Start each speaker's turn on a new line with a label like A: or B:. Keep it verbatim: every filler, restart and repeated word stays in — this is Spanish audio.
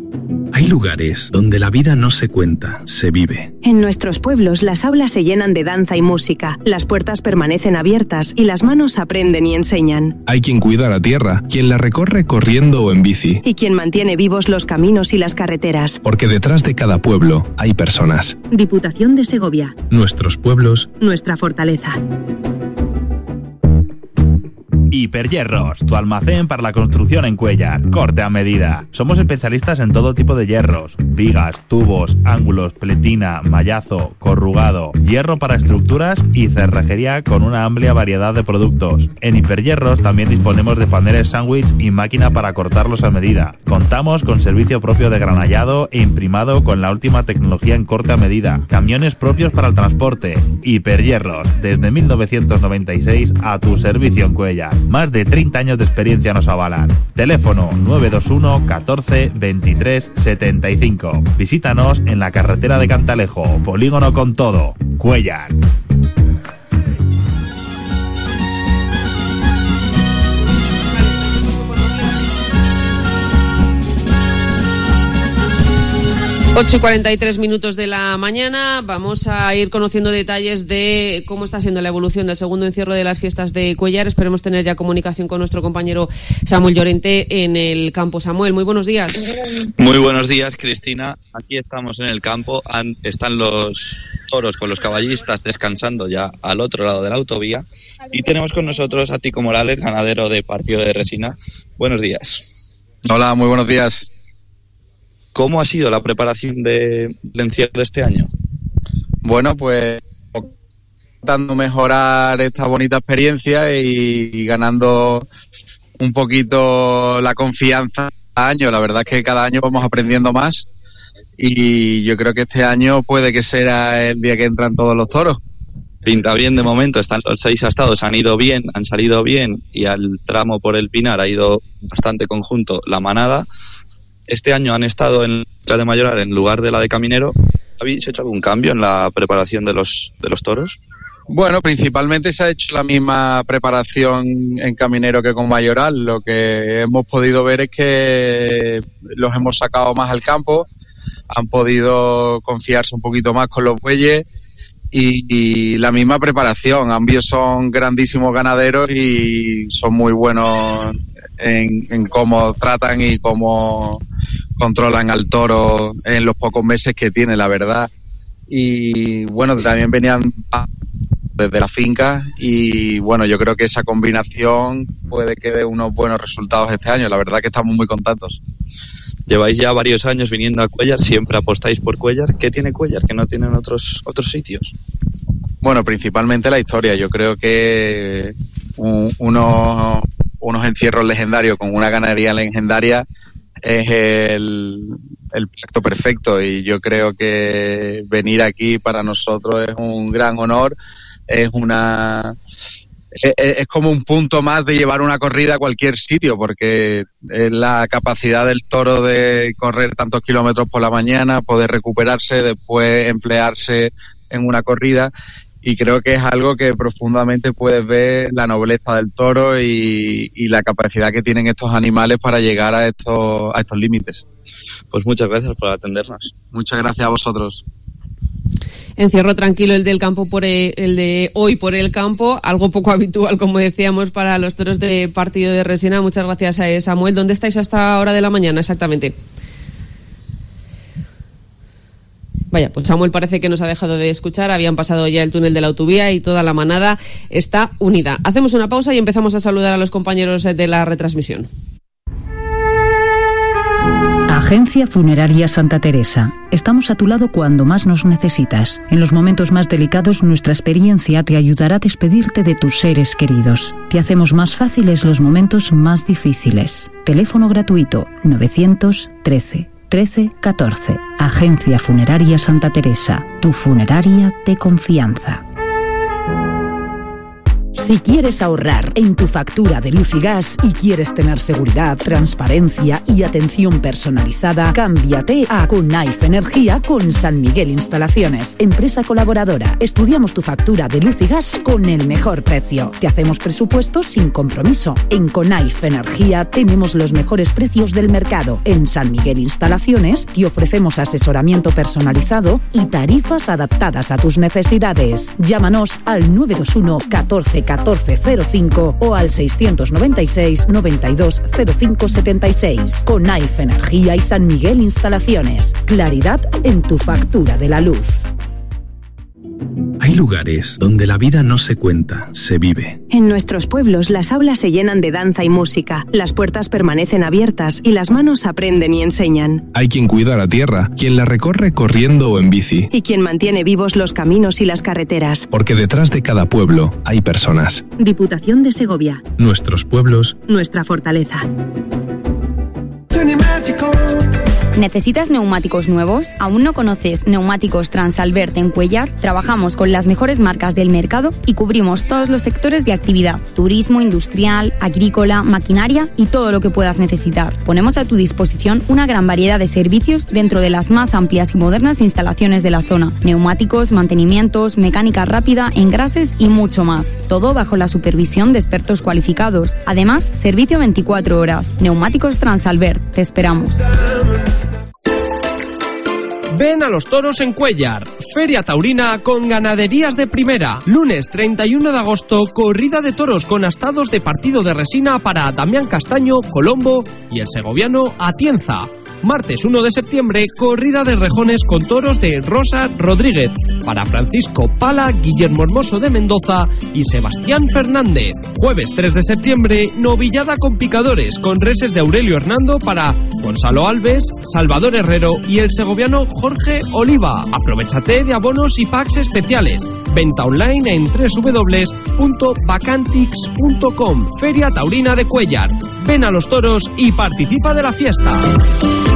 A: Hay lugares donde la vida no se cuenta, se vive.
B: En nuestros pueblos las aulas se llenan de danza y música, las puertas permanecen abiertas y las manos aprenden y enseñan.
A: Hay quien cuida la tierra, quien la recorre corriendo o en bici.
B: Y quien mantiene vivos los caminos y las carreteras.
A: Porque detrás de cada pueblo hay personas.
B: Diputación de Segovia.
A: Nuestros pueblos.
B: Nuestra fortaleza.
C: Hiperhierros, tu almacén para la construcción en Cuéllar, corte a medida. Somos especialistas en todo tipo de hierros, vigas, tubos, ángulos, pletina, mallazo, corrugado, hierro para estructuras y cerrajería con una amplia variedad de productos. En Hiperhierros también disponemos de paneles sándwich y máquina para cortarlos a medida. Contamos con servicio propio de granallado e imprimado con la última tecnología en corte a medida. Camiones propios para el transporte. Hiperhierros, desde mil novecientos noventa y seis a tu servicio en Cuéllar. Más de treinta años de experiencia nos avalan. Teléfono nueve dos uno catorce veintitrés setenta y cinco. Visítanos en la carretera de Cantalejo, Polígono con Todo, Cuéllar.
D: ocho y cuarenta y tres minutos de la mañana. Vamos a ir conociendo detalles de cómo está siendo la evolución del segundo encierro de las fiestas de Cuéllar. Esperemos tener ya comunicación con nuestro compañero Samuel Llorente en el campo. Samuel, muy buenos días.
E: Muy buenos días, Cristina. Aquí estamos en el campo. Han, están los toros con los caballistas descansando ya al otro lado de la autovía. Y tenemos con nosotros a Tico Morales, ganadero de Partido de Resina. Buenos días.
F: Hola, muy buenos días.
E: ¿Cómo ha sido la preparación de, del encierro de este año?
F: Bueno, pues intentando mejorar esta bonita experiencia y, y ganando un poquito la confianza cada año. La verdad es que cada año vamos aprendiendo más y yo creo que este año puede que sea el día que entran todos los toros.
E: Pinta bien de momento, están los seis astados, han ido bien, han salido bien y al tramo por el Pinar ha ido bastante conjunto la manada. Este año han estado en la de Mayoral en lugar de la de Caminero. ¿Habéis hecho algún cambio en la preparación de los de los toros?
F: Bueno, principalmente se ha hecho la misma preparación en Caminero que con Mayoral. Lo que hemos podido ver es que los hemos sacado más al campo, han podido confiarse un poquito más con los bueyes y, y la misma preparación. Ambos son grandísimos ganaderos y son muy buenos en, en cómo tratan y cómo controlan al toro en los pocos meses que tiene, la verdad. Y bueno, también venían desde la finca y bueno, yo creo que esa combinación puede que dé unos buenos resultados este año. La verdad que estamos muy contentos.
E: Lleváis ya varios años viniendo a Cuéllar, siempre apostáis por Cuéllar. ¿Qué tiene Cuéllar que no tienen otros otros sitios?
F: Bueno, principalmente la historia. Yo creo que un, unos, unos encierros legendarios con una ganadería legendaria es el, el pacto perfecto y yo creo que venir aquí para nosotros es un gran honor, es una es, es como un punto más de llevar una corrida a cualquier sitio porque es la capacidad del toro de correr tantos kilómetros por la mañana, poder recuperarse, después emplearse en una corrida. Y creo que es algo que profundamente puedes ver la nobleza del toro y, y la capacidad que tienen estos animales para llegar a estos a estos límites.
E: Pues muchas gracias por atendernos.
F: Muchas gracias a vosotros.
D: Encierro tranquilo el del campo por el, el de hoy por el campo, algo poco habitual, como decíamos, para los toros de Partido de Resina. Muchas gracias a Samuel. ¿Dónde estáis hasta hora de la mañana exactamente? Vaya, pues Samuel parece que nos ha dejado de escuchar, habían pasado ya el túnel de la autovía y toda la manada está unida. Hacemos una pausa y empezamos a saludar a los compañeros de la retransmisión.
G: Agencia Funeraria Santa Teresa. Estamos a tu lado cuando más nos necesitas. En los momentos más delicados, nuestra experiencia te ayudará a despedirte de tus seres queridos. Te hacemos más fáciles los momentos más difíciles. Teléfono gratuito novecientos trece trece catorce. Agencia Funeraria Santa Teresa, tu funeraria de confianza. Si quieres ahorrar en tu factura de luz y gas y quieres tener seguridad, transparencia y atención personalizada, cámbiate a Conaife Energía con San Miguel Instalaciones, empresa colaboradora. Estudiamos tu factura de luz y gas con el mejor precio. Te hacemos presupuestos sin compromiso. En Conaife Energía tenemos los mejores precios del mercado. En San Miguel Instalaciones te ofrecemos asesoramiento personalizado y tarifas adaptadas a tus necesidades. Llámanos al nueve dos uno catorce catorce cero cinco o al seiscientos noventa y seis noventa y dos cero cinco setenta y seis. Conaife Energía y San Miguel Instalaciones. Claridad en tu factura de la luz.
A: Hay lugares donde la vida no se cuenta, se vive.
B: En nuestros pueblos las aulas se llenan de danza y música, las puertas permanecen abiertas y las manos aprenden y enseñan.
H: Hay quien cuida la tierra, quien la recorre corriendo o en bici.
B: Y quien mantiene vivos los caminos y las carreteras.
H: Porque detrás de cada pueblo hay personas.
B: Diputación de Segovia.
H: Nuestros pueblos.
B: Nuestra fortaleza.
I: ¿Necesitas neumáticos nuevos? ¿Aún no conoces Neumáticos Transalbert en Cuéllar? Trabajamos con las mejores marcas del mercado y cubrimos todos los sectores de actividad: turismo, industrial, agrícola, maquinaria y todo lo que puedas necesitar. Ponemos a tu disposición una gran variedad de servicios dentro de las más amplias y modernas instalaciones de la zona: neumáticos, mantenimientos, mecánica rápida, engrases y mucho más. Todo bajo la supervisión de expertos cualificados. Además, servicio veinticuatro horas. Neumáticos Transalbert. Te esperamos.
J: Ven a los toros en Cuéllar, Feria Taurina con ganaderías de primera. Lunes treinta y uno de agosto, corrida de toros con astados de partido de resina para Damián Castaño, Colombo y el segoviano Atienza. Martes uno de septiembre, corrida de rejones con toros de Rosa Rodríguez para Francisco Pala, Guillermo Hermoso de Mendoza y Sebastián Fernández. Jueves tres de septiembre, novillada con picadores con reses de Aurelio Hernando para Gonzalo Alves, Salvador Herrero y el segoviano Jorge Oliva. Aprovechate de abonos y packs especiales. Venta online en doble u doble u doble u punto vacantix punto com. Feria Taurina de Cuéllar. Ven a los toros y participa de la fiesta.